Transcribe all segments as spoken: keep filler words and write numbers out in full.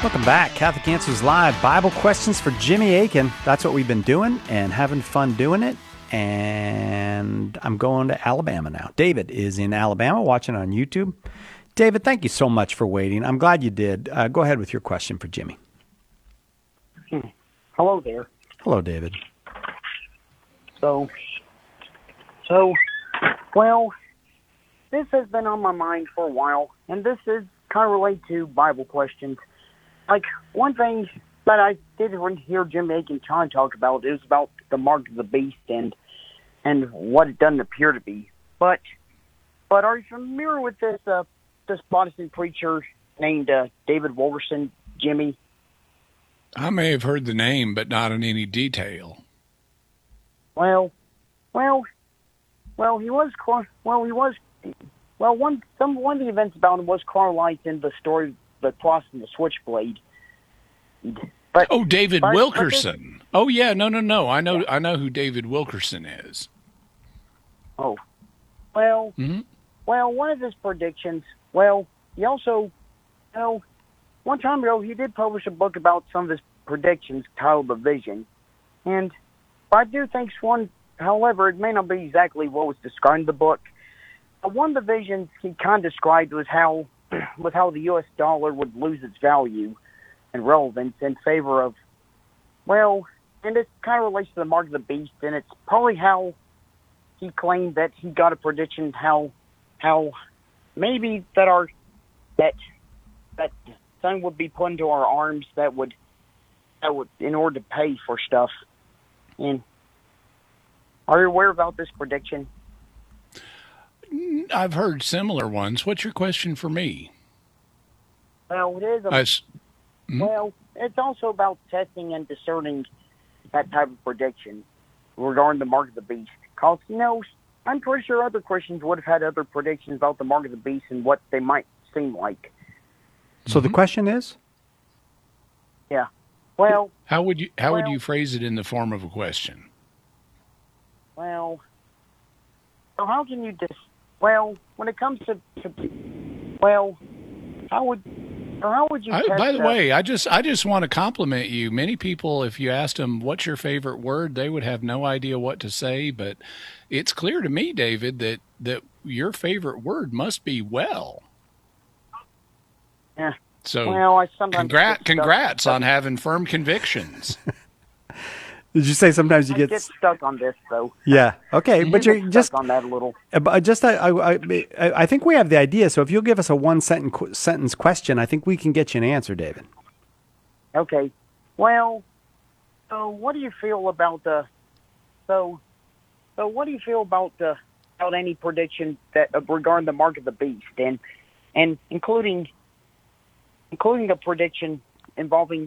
Welcome back. Catholic Answers Live. Bible questions for Jimmy Akin. That's what we've been doing and having fun doing it. And I'm going to Alabama now. David is in Alabama watching on YouTube. David, thank you so much for waiting. I'm glad you did. Uh, go ahead with your question for Jimmy. Hmm. Hello there. Hello, David. So, so, well, this has been on my mind for a while, and this is kind of related to Bible questions. Like, one thing that I did hear Jim Akin trying to talk about is about the mark of the beast and and what it doesn't appear to be. But but are you familiar with this uh, this Protestant preacher named uh, David Wilkerson, Jimmy? I may have heard the name, but not in any detail. Well, well, well, he was well, he was well. One some one of the events about him was correlated in the story of the cross and the switchblade. But oh, David but, Wilkerson. But oh yeah, no, no, no. I know, yeah. I know who David Wilkerson is. Oh, well, mm-hmm. well, one of his predictions. Well, he also, well, one time ago he did publish a book about some of his predictions titled "The Vision," and I do think one. However, it may not be exactly what was described in the book. But one of the visions he kind of described was how, was how the U S dollar would lose its value and relevance in favor of, well, and it kind of relates to the mark of the beast, and it's probably how he claimed that he got a prediction how, how maybe that our, that, that son would be put into our arms that would, that would, in order to pay for stuff. And are you aware about this prediction? I've heard similar ones. What's your question for me? Well, it is. A, I, mm-hmm. Well, it's also about testing and discerning that type of prediction regarding the mark of the beast. Because, you know, I'm pretty sure other Christians would have had other predictions about the mark of the beast and what they might seem like. So mm-hmm. the question is? Yeah. Well, how would you how well, would you phrase it in the form of a question? Well, so how can you just? Well, when it comes to, to well, how would or how would you? I, test by the that? way, I just I just want to compliment you. Many people, if you asked them what's your favorite word, they would have no idea what to say. But it's clear to me, David, that that your favorite word must be well. Yeah. So, well, I sometimes congrat, congrats on having firm convictions. Did you say sometimes you I get... get stuck on this, though? Yeah. Okay, but you're stuck just on that a little. Uh, just I, I, I, I think we have the idea. So if you'll give us a one sentence sentence question, I think we can get you an answer, David. Okay. Well, so what do you feel about the? So, so what do you feel about the about any prediction that uh, regarding the mark of the beast and and including including the prediction involving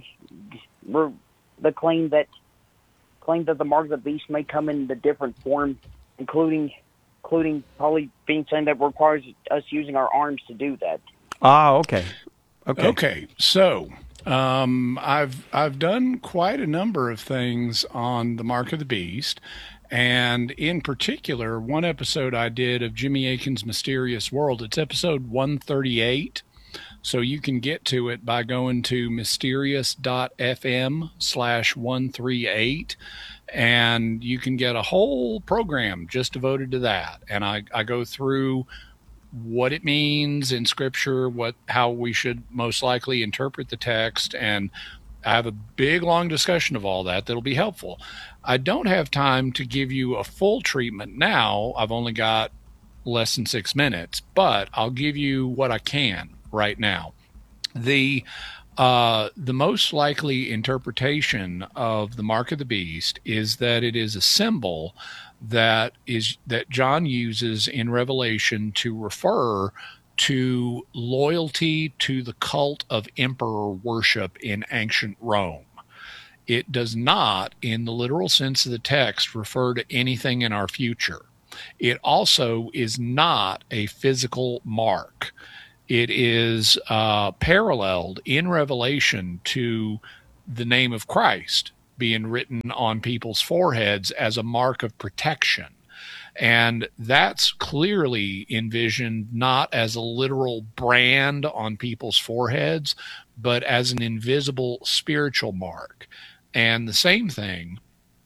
the claim that. claim that the mark of the beast may come in a different form, including including probably being saying that requires us using our arms to do that. Ah, okay. Okay. Okay. So um, I've I've done quite a number of things on the mark of the beast. And in particular, one episode I did of Jimmy Akin's Mysterious World, it's episode one thirty-eight. So you can get to it by going to mysterious.fm slash 138, and you can get a whole program just devoted to that. And I, I go through what it means in Scripture, what how we should most likely interpret the text, and I have a big, long discussion of all that that'll be helpful. I don't have time to give you a full treatment now. I've only got less than six minutes, but I'll give you what I can right now. The uh, the most likely interpretation of the mark of the beast is that it is a symbol that is that John uses in Revelation to refer to loyalty to the cult of emperor worship in ancient Rome. It does not, in the literal sense of the text, refer to anything in our future. It also is not a physical mark. It is uh, paralleled in Revelation to the name of Christ being written on people's foreheads as a mark of protection. And that's clearly envisioned not as a literal brand on people's foreheads, but as an invisible spiritual mark. And the same thing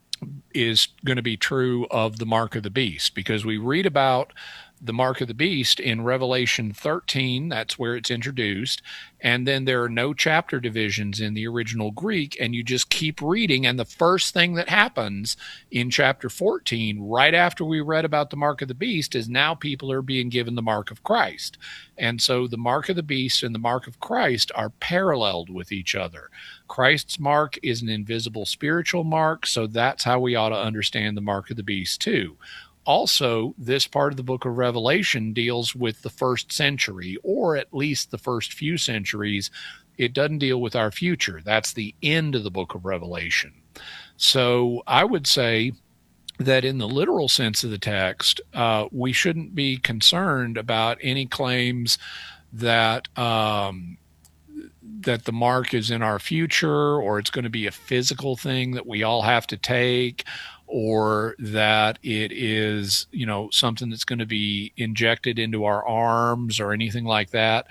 is going to be true of the mark of the beast, because we read about the mark of the beast in Revelation thirteen. That's where it's introduced. And then there are no chapter divisions in the original Greek, and you just keep reading. And the first thing that happens in chapter fourteen, right after we read about the mark of the beast, is now people are being given the mark of Christ. And so the mark of the beast and the mark of Christ are paralleled with each other. Christ's mark is an invisible spiritual mark, so that's how we ought to understand the mark of the beast too. Also, this part of the book of Revelation deals with the first century, or at least the first few centuries. It doesn't deal with our future. That's the end of the book of Revelation. So I would say that in the literal sense of the text, uh, we shouldn't be concerned about any claims that um, that the mark is in our future, or it's going to be a physical thing that we all have to take, or that it is, you know, something that's going to be injected into our arms or anything like that.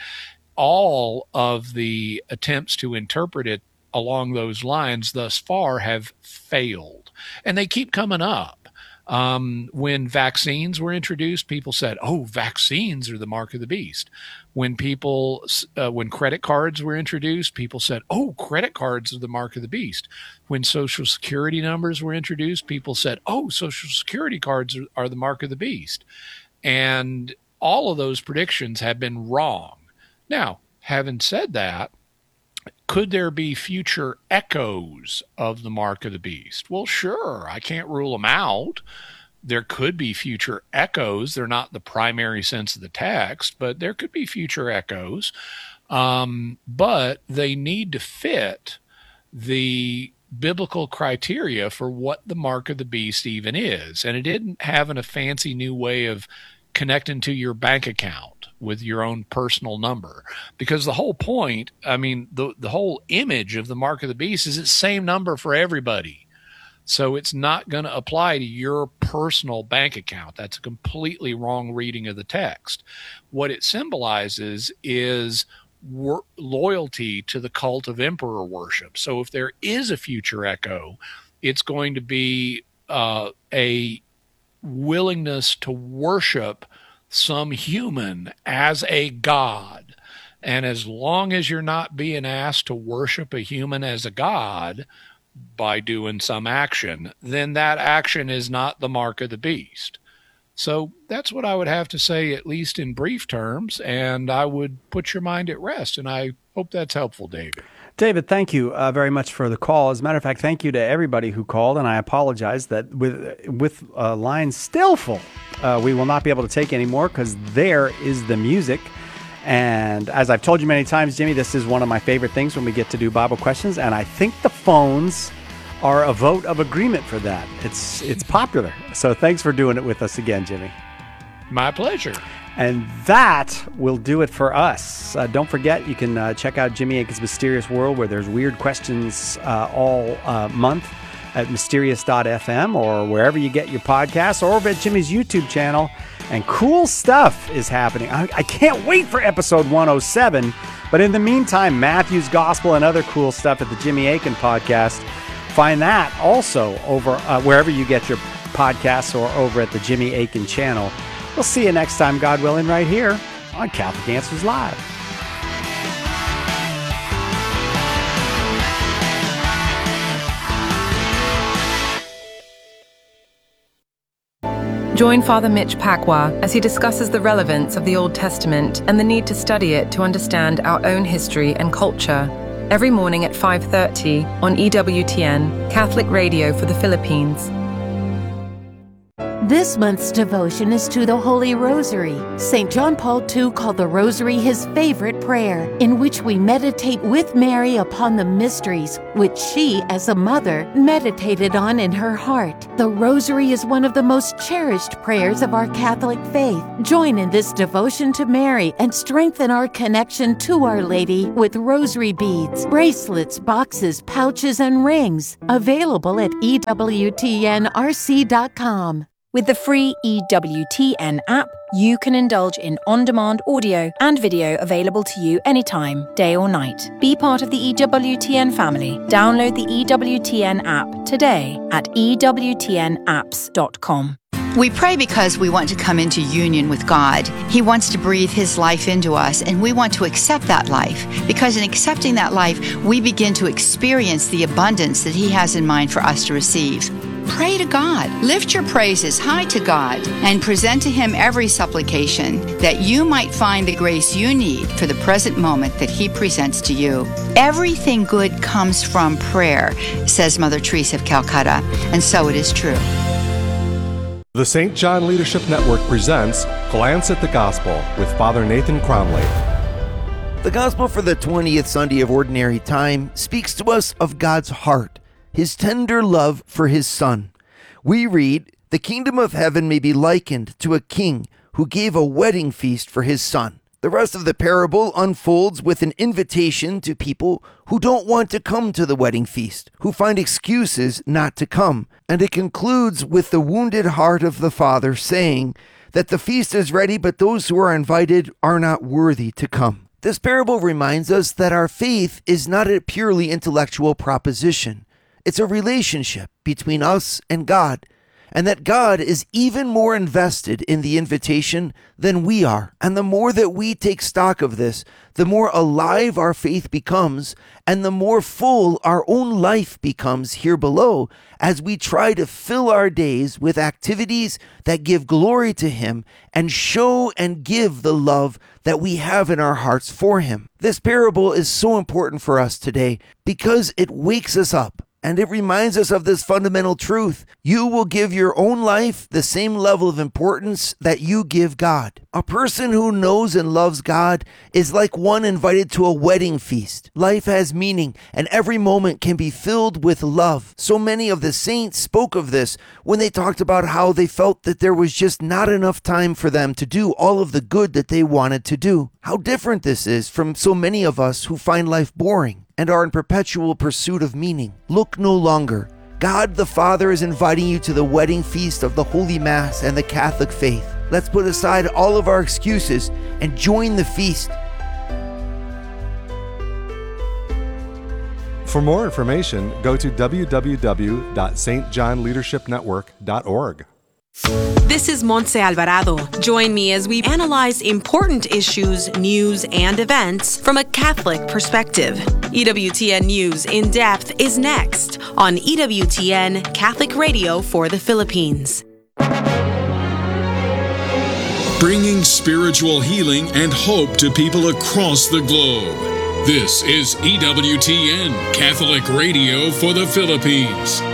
All of the attempts to interpret it along those lines thus far have failed, and they keep coming up. Um, when vaccines were introduced, people said, oh, vaccines are the mark of the beast. When people, uh, when credit cards were introduced, people said, oh, credit cards are the mark of the beast. When Social Security numbers were introduced, people said, oh, Social Security cards are, are the mark of the beast. And all of those predictions have been wrong. Now, having said that, could there be future echoes of the mark of the beast? Well, sure. I can't rule them out. There could be future echoes. They're not the primary sense of the text, but there could be future echoes. Um, but they need to fit the biblical criteria for what the mark of the beast even is. And it didn't have a fancy new way of connecting to your bank account with your own personal number, because the whole point, I mean, the, the whole image of the mark of the beast is it's the same number for everybody. So it's not going to apply to your personal bank account. That's a completely wrong reading of the text. What it symbolizes is wor- loyalty to the cult of emperor worship. So if there is a future echo, it's going to be uh, a willingness to worship some human as a god. And as long as you're not being asked to worship a human as a god by doing some action, then that action is not the mark of the beast. So that's what I would have to say, at least in brief terms, and I would put your mind at rest, and I hope that's helpful, David. David, thank you uh, very much for the call. As a matter of fact, thank you to everybody who called, and I apologize that with with uh, lines still full, uh, we will not be able to take any more, because there is the music. And as I've told you many times, Jimmy, this is one of my favorite things when we get to do Bible questions, and I think the phones are a vote of agreement for that. It's it's popular. So thanks for doing it with us again, Jimmy. My pleasure. And that will do it for us. Uh, don't forget, you can uh, check out Jimmy Akin's Mysterious World, where there's weird questions uh, all uh, month at mysterious dot f m or wherever you get your podcasts, or over at Jimmy's YouTube channel. And cool stuff is happening. I, I can't wait for episode one oh seven. But in the meantime, Matthew's Gospel and other cool stuff at the Jimmy Akin Podcast. Find that also over uh, wherever you get your podcasts, or over at the Jimmy Akin channel. We'll see you next time, God willing, right here on Catholic Answers Live. Join Father Mitch Pacwa as he discusses the relevance of the Old Testament and the need to study it to understand our own history and culture. Every morning at five thirty on E W T N, Catholic Radio for the Philippines. This month's devotion is to the Holy Rosary. Saint John Paul the Second called the Rosary his favorite prayer, in which we meditate with Mary upon the mysteries which she, as a mother, meditated on in her heart. The Rosary is one of the most cherished prayers of our Catholic faith. Join in this devotion to Mary and strengthen our connection to Our Lady with rosary beads, bracelets, boxes, pouches, and rings. Available at E W T N R C dot com. With the free E W T N app, you can indulge in on-demand audio and video available to you anytime, day or night. Be part of the E W T N family. Download the E W T N app today at E W T N apps dot com. We pray because we want to come into union with God. He wants to breathe His life into us, and we want to accept that life, because in accepting that life, we begin to experience the abundance that He has in mind for us to receive. Pray to God. Lift your praises high to God and present to Him every supplication that you might find the grace you need for the present moment that He presents to you. Everything good comes from prayer, says Mother Teresa of Calcutta, and so it is true. The Saint John Leadership Network presents Glance at the Gospel with Father Nathan Cromley. The Gospel for the twentieth Sunday of Ordinary Time speaks to us of God's heart, His tender love for His Son. We read, "The kingdom of heaven may be likened to a king who gave a wedding feast for his son." The rest of the parable unfolds with an invitation to people who don't want to come to the wedding feast, who find excuses not to come. And it concludes with the wounded heart of the Father saying that the feast is ready, but those who are invited are not worthy to come. This parable reminds us that our faith is not a purely intellectual proposition. It's a relationship between us and God, and that God is even more invested in the invitation than we are. And the more that we take stock of this, the more alive our faith becomes, and the more full our own life becomes here below, as we try to fill our days with activities that give glory to Him and show and give the love that we have in our hearts for Him. This parable is so important for us today because it wakes us up. And it reminds us of this fundamental truth. You will give your own life the same level of importance that you give God. A person who knows and loves God is like one invited to a wedding feast. Life has meaning, and every moment can be filled with love. So many of the saints spoke of this when they talked about how they felt that there was just not enough time for them to do all of the good that they wanted to do. How different this is from so many of us who find life boring and are in perpetual pursuit of meaning. Look no longer. God the Father is inviting you to the wedding feast of the Holy Mass and the Catholic faith. Let's put aside all of our excuses and join the feast. For more information, go to w w w dot s t john leadership network dot org. This is Montse Alvarado. Join me as we analyze important issues, news, and events from a Catholic perspective. E W T N News in Depth is next on E W T N Catholic Radio for the Philippines. Bringing spiritual healing and hope to people across the globe. This is E W T N Catholic Radio for the Philippines.